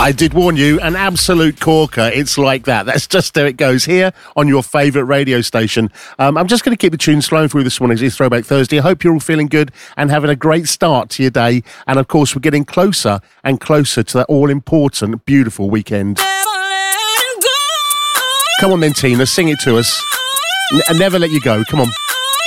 I did warn you, an absolute corker. It's like that. That's just how it goes here on your favourite radio station. I'm just going to keep the tunes flowing through this morning. It's Throwback Thursday. I hope you're all feeling good and having a great start to your day. And, of course, we're getting closer and closer to that all-important, beautiful weekend. Come on then, Tina. Sing it to us. Never let you go. Come on.